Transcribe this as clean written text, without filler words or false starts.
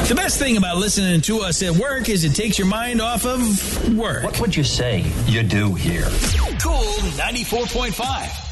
The best thing about listening to us at work is it takes your mind off of work. What would you say you do here? Cool 94.5.